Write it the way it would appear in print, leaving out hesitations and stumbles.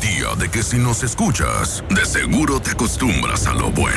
garantía de que si nos escuchas, de seguro te acostumbras a lo bueno.